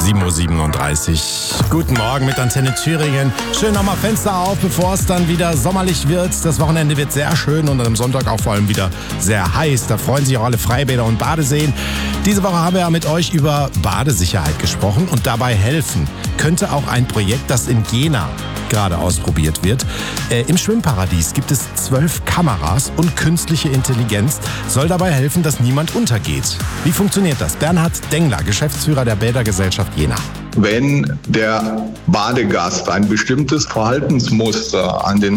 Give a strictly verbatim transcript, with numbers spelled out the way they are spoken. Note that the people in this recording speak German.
sieben Uhr siebenunddreißig. Guten Morgen mit Antenne Thüringen. Schön nochmal Fenster auf, bevor es dann wieder sommerlich wird. Das Wochenende wird sehr schön und am Sonntag auch vor allem wieder sehr heiß. Da freuen sich auch alle Freibäder und Badeseen. Diese Woche haben wir ja mit euch über Badesicherheit gesprochen und dabei helfen könnte auch ein Projekt, das in Jena gerade ausprobiert wird. Äh, Im Schwimmparadies gibt es zwölf Kameras und künstliche Intelligenz soll dabei helfen, dass niemand untergeht. Wie funktioniert das? Bernhard Dengler, Geschäftsführer der Bädergesellschaft Jena. Wenn der Badegast ein bestimmtes Verhaltensmuster an den